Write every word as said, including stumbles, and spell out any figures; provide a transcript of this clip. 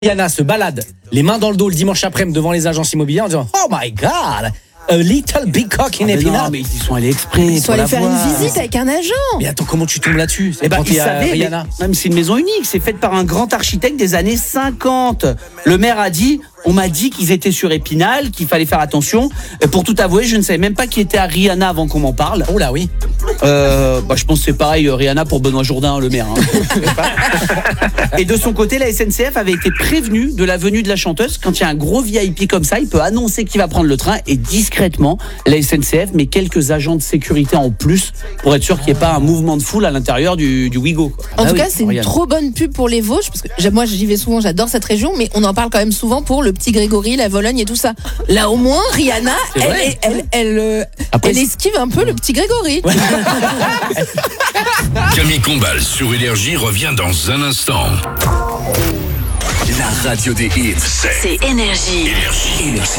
Rihanna se balade les mains dans le dos le dimanche après-midi devant les agences immobilières en disant « Oh my God, a little big cock in ah Épinal ». Non, mais ils sont allés exprès. Ils sont allés faire voir. une visite avec un agent. Mais attends, comment tu tombes là-dessus? Eh ben, quand ils il y a savaient, Rihanna. mais même c'est une maison unique, c'est faite par un grand architecte des années cinquante. Le maire a dit, on m'a dit qu'ils étaient sur Épinal, qu'il fallait faire attention. Et pour tout avouer, je ne savais même pas qui était à Rihanna avant qu'on m'en parle. Oh là oui. Euh, bah, je pense que c'est pareil, Rihanna pour Benoît Jourdain, le maire. Hein. Et de son côté, la S N C F avait été prévenue de la venue de la chanteuse. Quand il y a un gros V I P comme ça, il peut annoncer qu'il va prendre le train et discrètement, la S N C F met quelques agents de sécurité en plus pour être sûr qu'il n'y ait pas un mouvement de foule à l'intérieur du, du Ouigo. Quoi. En Ah tout oui, cas, c'est une Rihanna. trop bonne pub pour les Vosges, parce que j'ai- moi j'y vais souvent, j'adore cette région, mais on en parle quand même souvent pour le petit Grégory, la Vologne et tout ça. Là au moins, Rihanna, C'est elle, vrai. est- elle, elle, euh, Après, elle c'est- esquive un peu le petit Grégory. Camille Combal sur Énergie revient dans un instant. La radio des hits, c'est C'est Énergie. Énergie. Énergie.